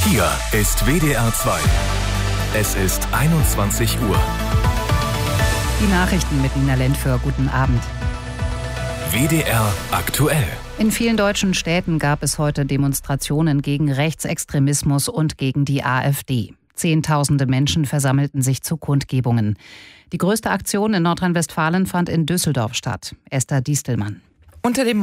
Hier ist WDR 2. Es ist 21 Uhr. Die Nachrichten mit Nina Lentföhr. Guten Abend. WDR aktuell. In vielen deutschen Städten gab es heute Demonstrationen gegen Rechtsextremismus und gegen die AfD. Zehntausende Menschen versammelten sich zu Kundgebungen. Die größte Aktion in Nordrhein-Westfalen fand in Düsseldorf statt. Esther Diestelmann. Unter dem